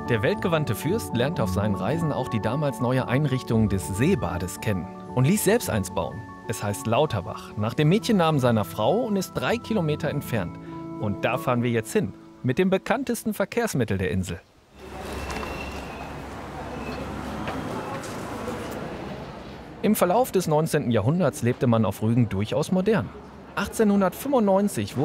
Der weltgewandte Fürst lernte auf seinen Reisen auch die damals neue Einrichtung des Seebades kennen und ließ selbst eins bauen. Es heißt Lauterbach, nach dem Mädchennamen seiner Frau und ist 3 Kilometer entfernt. Und da fahren wir jetzt hin, mit dem bekanntesten Verkehrsmittel der Insel. Im Verlauf des 19. Jahrhunderts lebte man auf Rügen durchaus modern. 1895 wurde